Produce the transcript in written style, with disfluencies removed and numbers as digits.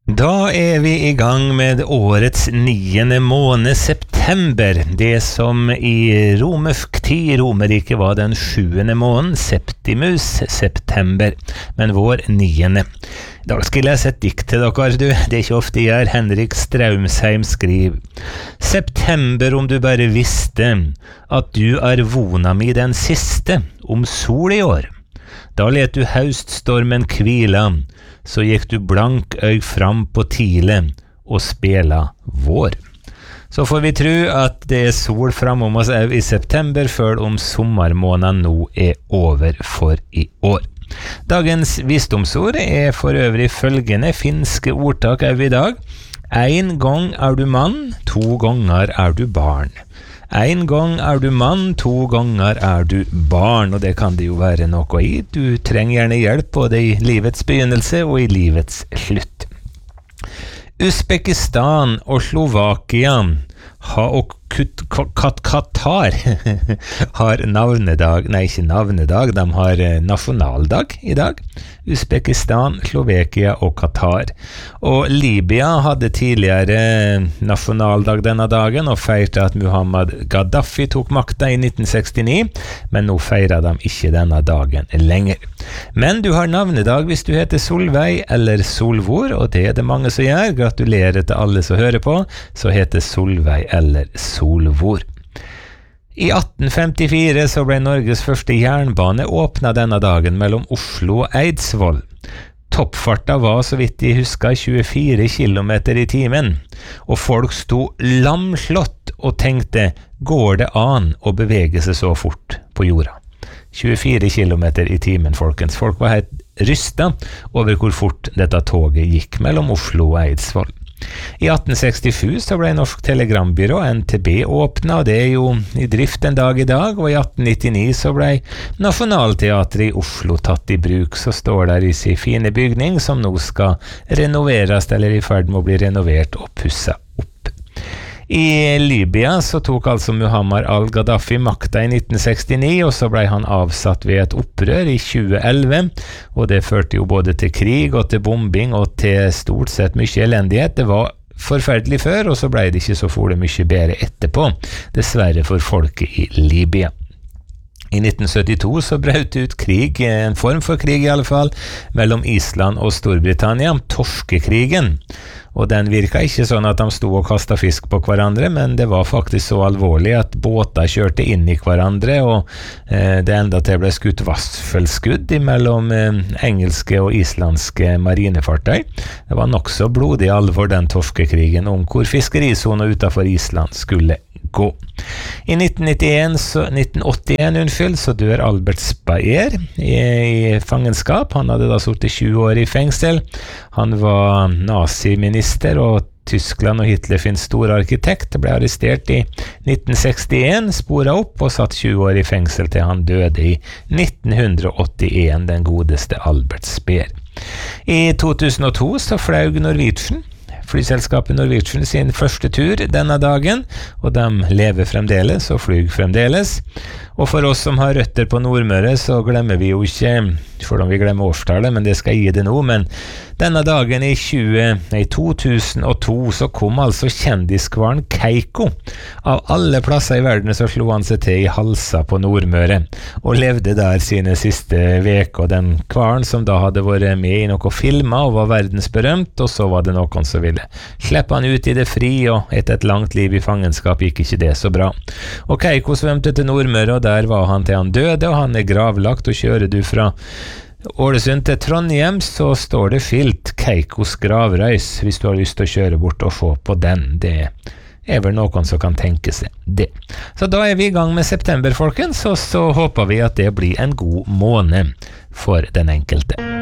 Da vi I gang med årets 9. måned, september, det som I romersk tid I Romerike var den 7. måneden, Septimus, september, men vår 9. I dag skal jeg lese et dikt til dere, du. Det ikke ofte jeg gjør. Henrik Straumsheim skriver: September, om du bare visste at du vona mi den siste, om sol I år. Da let du hauststormen kvila, så gikk du blank øy fram på tile og spela vår. Så får vi tro at det sol framom oss I september, før om sommermåneden nå over for I år. Dagens visdomsord for øvrig følgende finske ordtak I dag. En gang du mann, 2 ganger du barn. En gang du mann, 2 ganger du barn, og det kan det jo være noe I. Du trenger gjerne hjelp både I livets begynnelse og I livets slutt. Uzbekistan og Slovakia og Qatar har navnedag, nei ikke navnedag, de har nasjonaldag I dag. Uzbekistan, Slovakia og Qatar. Og Libya hadde tidligere nasjonaldag denne dagen og feirte at Muhammad Gaddafi tok makta I 1969, men nå feirer de ikke denne dagen lenger. Men du har navnedag hvis du heter Solveig eller Solvor, og det det mange som gjør. Gratulerer til alle som hører på, så heter Solveig eller Solvor. I 1854 så ble Norges første jernbane åpnet denne dagen mellom Oslo og Eidsvoll. Toppfarta var, så vidt jeg husker, 24 kilometer I timen, og folk sto lamslått og tenkte, går det an å bevege seg så fort på jorda? 24 kilometer I timen, folkens. Folk var helt rystet over hvor fort dette toget gikk mellom Oslo og Eidsvoll. I 1867 så ble Norsk Telegrambyrå, NTB, åpnet, og det jo I drift en dag I dag, og I 1899 så ble Nationaltheatret I Oslo tatt I bruk, så står der I sin fine bygning som nå skal renoveres, eller I ferd med å bli renovert og pusset opp. I Libya så tok altså Muammar al-Gaddafi makta I 1969, og så ble han avsatt ved et opprør I 2011, og det førte jo både til krig og til bombing og til stort sett mye elendighet. Det var forferdelig før, og så ble det ikke så fort mye bedre etterpå, dessverre for folket I Libya. I 1972 så brøt ut krig, en form for krig I alle fall, mellom Island og Storbritannia, torskekrigen. Og den virket ikke sånn at de stod og kastet fisk på hverandre, men det var faktisk så alvorlig at båter kjørte inn I hverandre, og det enda til ble skutt vassfølskudd mellom engelske og islandske marinefartøy. Det var nok så blodig alvor den torskekrigen om hvor fiskerisonen utenfor Island skulle gå. I 1981 så dør Albert Speer I fangenskap. Han hadde da suttet 20 år I fengsel. Han var naziminister, og Tyskland og Hitler sin store arkitekt, ble arrestert I 1961, sporet opp og satt 20 år I fengsel til han døde I 1981, den godeste Albert Speer. I 2002 så fløy Norwegian, flyselskapet Norwegian, sin første tur denne dagen, og de lever fremdeles og flyg fremdeles. Og for oss som har røtter på Nordmøre, så glemmer vi jo ikke, for om vi glemmer årstallet, men det skal jeg gi det nå, men denne dagen I 2002 så kom altså kjendiskvaren Keiko. Av alle plasser I verden så slo han seg til I Halsa på Nordmøre, og levde der sine siste veker, og den kvaren som da hadde vært med I noen filmer og var verdensberømt, og så var det noen som ville slippe han ut I det fri, og etter et langt liv I fangenskap gikk ikke det så bra. Og Keiko svømte til Nordmøre, og der var han til han døde, og han gravlagt, og kjører du fra Ålesund til Trondheim, så står det skilt Keikos gravreis, hvis du har lyst til å kjøre bort og se på den. Det vel noen som kan tenke seg det. Så da vi I gang med september, folkens, og så håper vi at det blir en god måned for den enkelte.